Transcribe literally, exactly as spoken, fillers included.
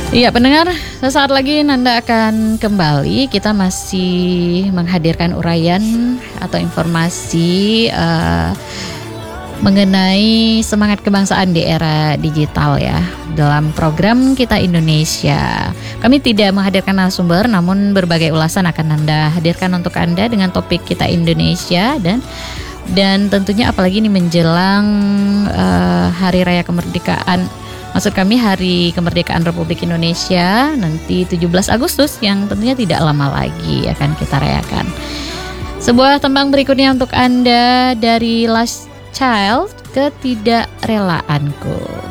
Iya pendengar, sesaat lagi Nanda akan kembali. Kita masih menghadirkan uraian atau informasi uh, mengenai semangat kebangsaan di era digital ya, dalam program Kita Indonesia. Kami tidak menghadirkan narasumber, namun berbagai ulasan akan Nanda hadirkan untuk Anda dengan topik Kita Indonesia dan dan tentunya apalagi ini menjelang uh, Hari Raya Kemerdekaan. Maksud kami Hari Kemerdekaan Republik Indonesia nanti tujuh belas Agustus yang tentunya tidak lama lagi akan kita rayakan. Sebuah tembang berikutnya untuk Anda dari Last Child, Ketidakrelaanku.